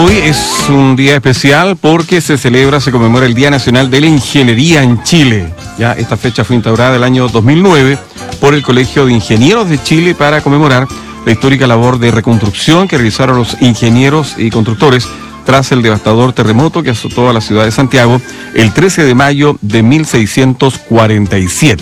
hoy es un día especial porque se conmemora el Día Nacional de la Ingeniería en Chile. Ya esta fecha fue instaurada el año 2009 por el Colegio de Ingenieros de Chile para conmemorar la histórica labor de reconstrucción que realizaron los ingenieros y constructores tras el devastador terremoto que azotó a la ciudad de Santiago el 13 de mayo de 1647.